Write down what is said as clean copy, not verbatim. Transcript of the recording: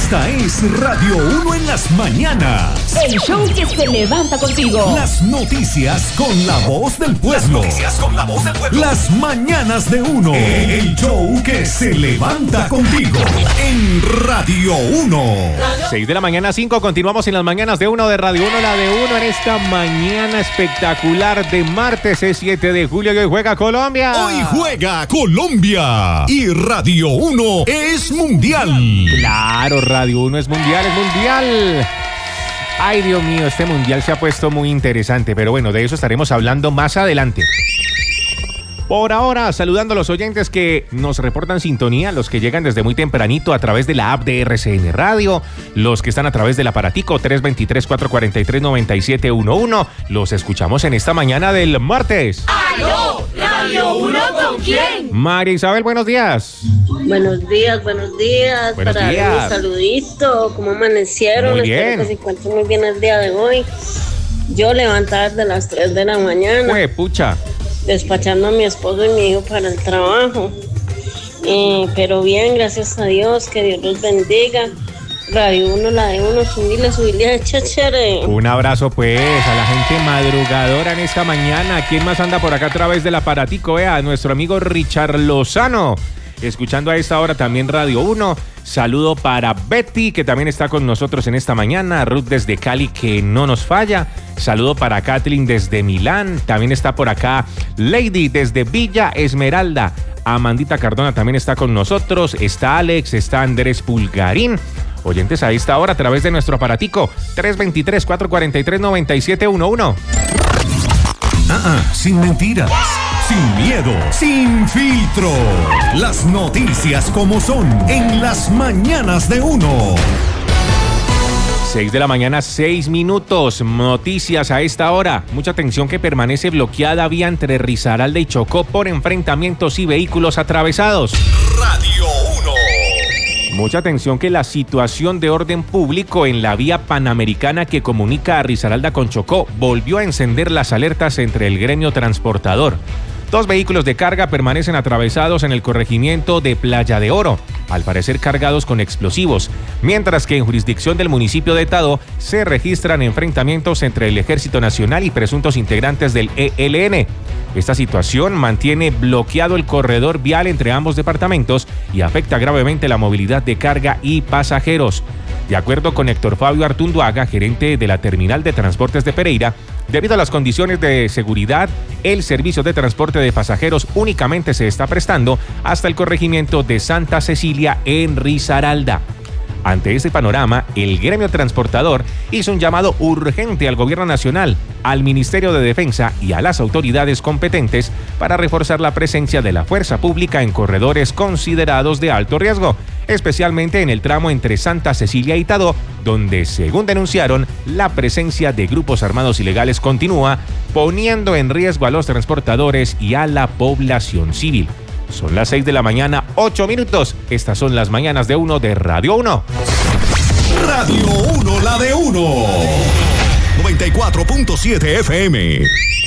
Esta es Radio 1 en las mañanas. El show que se levanta contigo. Las noticias con la voz del pueblo. Las mañanas de 1. El show que se levanta contigo. En Radio 1. 6 de la mañana, 5. Continuamos en las mañanas de 1 de Radio 1. La de 1 en esta mañana espectacular de martes, es 7 de julio. Y hoy juega Colombia. Hoy juega Colombia. Y Radio 1 es mundial. Claro, Radio 1 es mundial, es mundial. Ay, Dios mío, este mundial se ha puesto muy interesante, pero bueno, de eso estaremos hablando más adelante. Por ahora, saludando a los oyentes que nos reportan sintonía, los que llegan desde muy tempranito a través de la app de RCN Radio, los que están a través del aparatico 323-443-9711, los escuchamos en esta mañana del martes. ¡Aló! ¿Radio 1 con quién? María Isabel, buenos días. Buenos días. Buenos Para darle días. un saludito, ¿cómo amanecieron? Muy bien. Espero que se encuentren muy bien el día de hoy. Yo levantada desde las 3 de la mañana, Pucha. despachando a mi esposo y mi hijo para el trabajo. Pero bien, gracias a Dios, que Dios los bendiga. Radio 1, la de 1, subirle chachere. Un abrazo pues a la gente madrugadora en esta mañana. ¿Quién más anda por acá a través del aparatico? A nuestro amigo Richard Lozano, escuchando a esta hora también Radio 1. Saludo para Betty, que también está con nosotros en esta mañana. Ruth desde Cali, que no nos falla. Saludo para Kathleen desde Milán. También está por acá Lady desde Villa Esmeralda. Amandita Cardona también está con nosotros. Está Alex, está Andrés Pulgarín. Oyentes a esta hora a través de nuestro aparatico 323-443-9711. Sin mentiras, sin miedo, sin filtro. Las noticias como son en las mañanas de 1. 6 de la mañana, 6 minutos. Noticias a esta hora. Mucha atención, que permanece bloqueada vía entre Risaralda y Chocó por enfrentamientos y vehículos atravesados. Radio 1. Mucha atención, que la situación de orden público en la vía panamericana que comunica a Risaralda con Chocó volvió a encender las alertas entre el gremio transportador. 2 vehículos de carga permanecen atravesados en el corregimiento de Playa de Oro, al parecer cargados con explosivos, mientras que en jurisdicción del municipio de Tadó se registran enfrentamientos entre el Ejército Nacional y presuntos integrantes del ELN. Esta situación mantiene bloqueado el corredor vial entre ambos departamentos y afecta gravemente la movilidad de carga y pasajeros. De acuerdo con Héctor Fabio Artunduaga, gerente de la Terminal de Transportes de Pereira, debido a las condiciones de seguridad, el servicio de transporte de pasajeros únicamente se está prestando hasta el corregimiento de Santa Cecilia en Risaralda. Ante este panorama, el gremio transportador hizo un llamado urgente al Gobierno Nacional, al Ministerio de Defensa y a las autoridades competentes para reforzar la presencia de la fuerza pública en corredores considerados de alto riesgo, especialmente en el tramo entre Santa Cecilia y Tadó, donde, según denunciaron, la presencia de grupos armados ilegales continúa, poniendo en riesgo a los transportadores y a la población civil. Son las 6 de la mañana, 8 minutos. Estas son las mañanas de 1 de Radio 1. Radio 1, la de 1. 94.7 FM.